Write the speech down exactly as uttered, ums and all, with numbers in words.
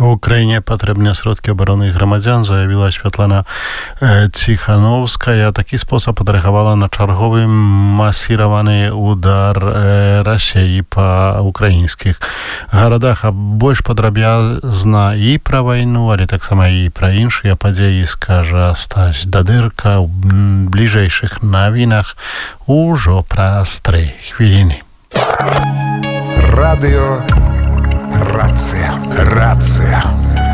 Ukrainie potrzebne środki obrony громадян, заявила Światlana Cichanowska. Ja taki sposób odreagowała na czargowy masirowany udar Rosji po ukraińskich городах. A больш подробязна i про wojnę, ale tak samo i про інші події скаже Стась Дадирка у ближайших новинах уже праз три хвилини. Радио Рація. Рація.